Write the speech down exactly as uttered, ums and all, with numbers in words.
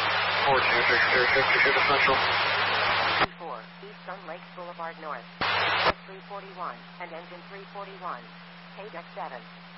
four two six three fifty to the Central. four, East Sun Lakes Boulevard North. three forty-one, and engine three forty-one. K D X seven.